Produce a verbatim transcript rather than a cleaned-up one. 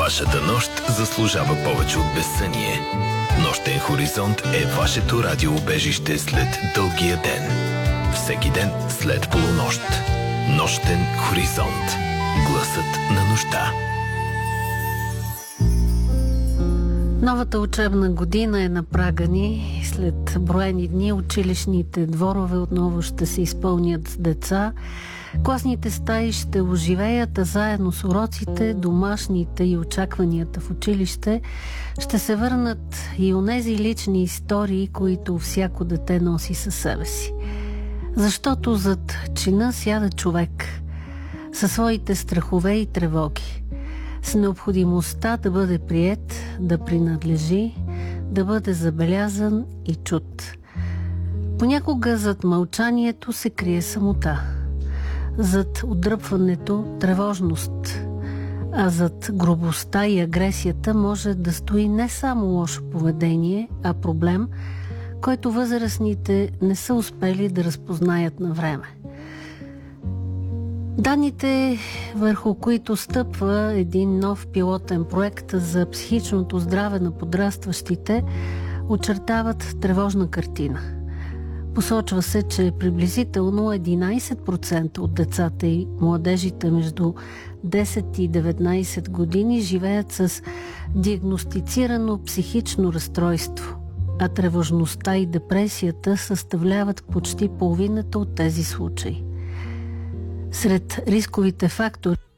Вашата нощ заслужава повече от безсъние. Нощен хоризонт е вашето радиоубежище след дългия ден. Всеки ден след полунощ. Нощен хоризонт. Гласът на нощта. Новата учебна година е на прага ни. След броени дни училищните дворове отново ще се изпълнят с деца. Класните стаи ще оживеят, а заедно с уроците, домашните и очакванията в училище ще се върнат и онези лични истории, които всяко дете носи със себе си. Защото зад чина сяда човек със своите страхове и тревоги, с необходимостта да бъде приет, да принадлежи, да бъде забелязан и чут. Понякога зад мълчанието се крие самота, зад отдръпването тревожност, а зад грубостта и агресията може да стои не само лошо поведение, а проблем, който възрастните не са успели да разпознаят на време. Данните, върху които стъпва един нов пилотен проект за психичното здраве на подрастващите, очертават тревожна картина. Посочва се, че приблизително единайсет процента от децата и младежите между десет и деветнайсет години живеят с диагностицирано психично разстройство, а тревожността и депресията съставляват почти половината от тези случаи. Сред рисковите фактори